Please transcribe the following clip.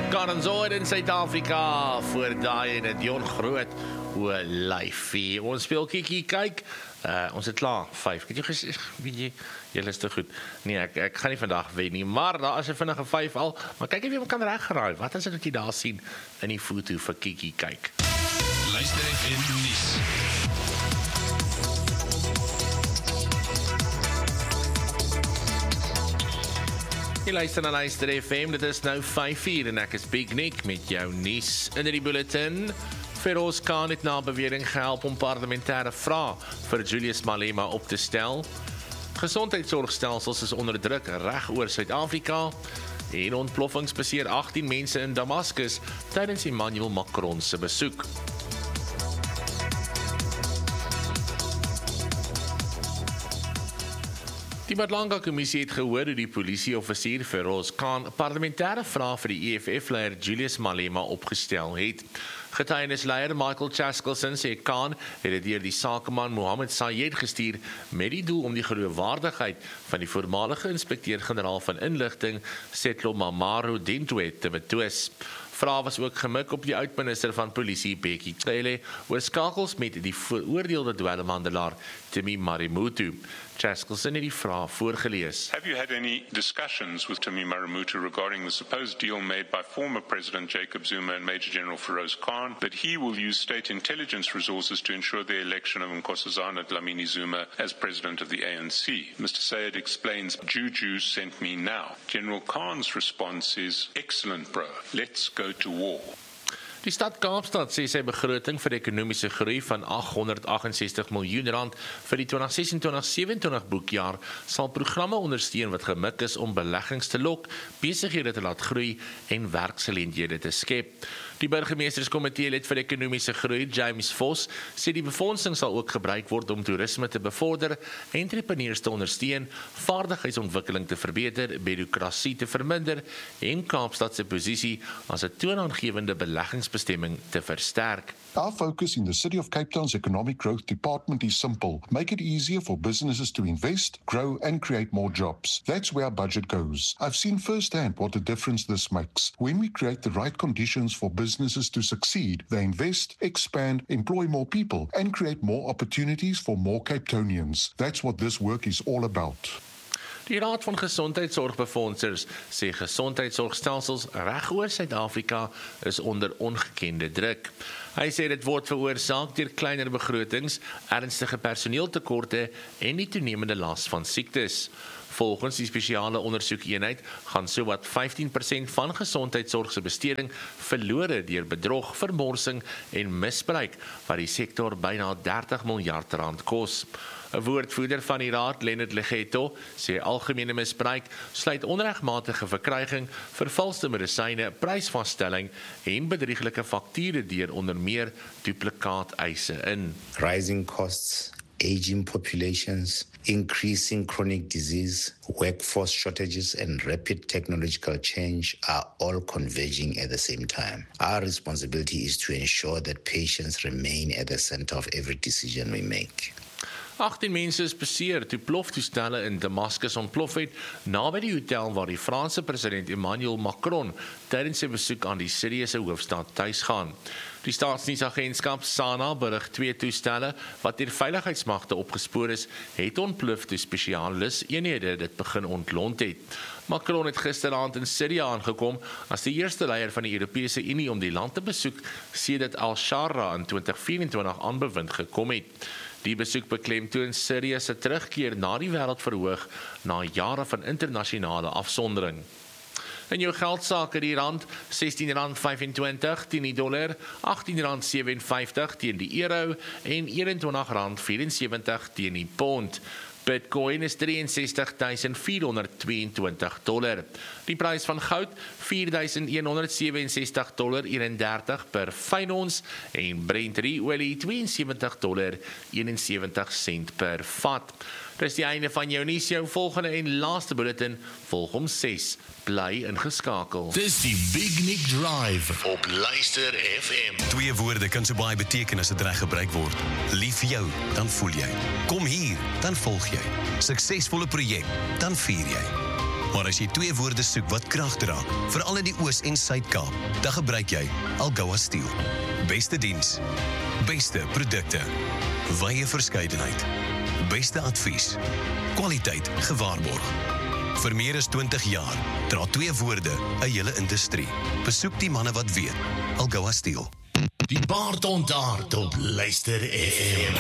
Karanzoid in Suid-Afrika voor daai en Dion Groot hoe lyfie. Ons speel Kiki kyk. Ons het klaar 5. Jy is te goed. Nee, ek gaan nie vandag wen nie, maar daar is 'n vinnige 5 al. Maar kyk of jy kan regraai. Wat is dit wat jy daar sien in die foto vir Kiki kyk? Luister in die nuus. Jy luister na Luister FM, dit is nou 5:00 en ek is Big Nick met jou nuus in die bulletin. Feroz Khan het na bewering gehelp om parlementêre vrae vir Julius Malema op te stel. Gesondheidsorgstelsels is onder druk reg oor Suid-Afrika en ontploffings beseer 18 mense in Damascus tydens Emmanuel Macron se besoek. Die Madlanga-kommissie het gehoor hoe die polisieoffisier Feroz Khan parlementêre vrae vir die EFF-leier Julius Malema opgestel het. Getuienisleier Michael Chaskelson sê Khan het dit deur die sakeman Mohammed Sayed gestuur met die doel om die geloofwaardigheid van die voormalige inspekteur-generaal van inligting Setlo Mamaro Dintwe te betwis. Vrae was ook gemik op die oud-minister van polisie Bekkie Cele oor skakels met die veroordeelde dwelmhandelaar Timmy Marimutu. Chaskelson het die vraag voorgelees. Have you had any discussions with Timmy Marimutu regarding the supposed deal made by former President Jacob Zuma and Major General Feroz Khan that he will use state intelligence resources to ensure the election of Nkosazana Dlamini Zuma as president of the ANC? Mr. Sayed explains, Juju sent me now. General Khan's response is, excellent bro, let's go to war. Die stad Kaapstad sê sy begroting vir ekonomiese groei van R868 miljoen vir die 2026-27 boekjaar sal programme ondersteun wat gemik is om beleggings te lok, besighede te laat groei en werksgeleenthede te skep. Die burgemeesterskomitee lid vir ekonomiese groei, James Vos, sê die befondsing sal ook gebruik word om toerisme te bevorder, entrepreneurs te ondersteun, vaardigheidsontwikkeling te verbeter, bureaukrasie te verminder en Kaapstad se posisie as 'n toonaangewende beleggingsbestemming te versterk. Our focus in the City of Cape Town's Economic Growth Department is simple. Make it easier for businesses to invest, grow and create more jobs. That's where our budget goes. I've seen firsthand what a difference this makes. When we create the right conditions for businesses to succeed, they invest, expand, employ more people and create more opportunities for more Cape Townians. That's what this work is all about. Die Raad van Gesondheidsorgbefondsers sê gesondheidsorgstelsels reg oor Suid-Afrika is onder ongekende druk. Hy sê dit word veroorsaak deur kleiner begrotings, ernstige personeeltekorte en die toenemende las van siektes. Volgens die spesiale ondersoekeenheid gaan sowat 15% van gesondheidsorg se besteding verlore deur bedrog, vermorsing en misbruik wat die sektor byna R30 miljard kos. 'n Woordvoerder van die raad, Leonard Legetto, sê algemene misbruik sluit onregmatige verkryging, vervalste medisyne, prysvasstelling en bedrieglike fakture deur onder meer duplikaat-eise in. Rising costs, aging populations, increasing chronic disease, workforce shortages and rapid technological change are all converging at the same time. Our responsibility is to ensure that patients remain at the center of every decision we make. 18 mense is beseer toe ploftoestelle in Damascus ontplof het naby die hotel waar die Franse president Emmanuel Macron tydens sy besoek aan die Syriese hoofstad tuis gaan. Die staatsnuusagentskap SANA berig 2 toestelle wat deur veiligheidsmagte opgespoor is, het ontplof toe spesialis eenhede dit begin ontlont het. Macron het gisteraand in Syrië aangekom as die eerste leier van die Europese Unie om die land te besoek sedit Al-Shara in 2024 aanbewind gekom het. Die besoek beklemtoon Syrië se terugkeer na die wêreldverhoog na jare van internasionale afsondering. In jou geldsake die rand, R16.25 teen die dollar, R18.57 teen die euro en R21.74 teen die pond. Bitcoin is $63,422. Die prys van goud $4,167.31 per fyn ons en Brent olie $72.71 per vat. Dis die einde van jou nuus, jou volgende en laaste bulletin volg om 6. Bly ingeskakel. Dis die Big Nick Drive op Luister FM. 2 woorde kan so baie beteken as dit reg gebruik word. Lief vir jou, dan voel jy. Kom hier, dan volg jy. Suksesvolle projek, dan vier jy. Maar as jy 2 woorde soek wat krag dra, veral in die Oos- en Suid-Kaap, dan gebruik jy Algoa Steel. Beste diens, beste produkte, wye verskeidenheid, beste advies, kwaliteit gewaarborg. Vir meer as 20 jaar dra 2 woorde 'n hele industrie. Besoek die manne wat weet. Algoa Steel. Die baard ontaard op Luister FM.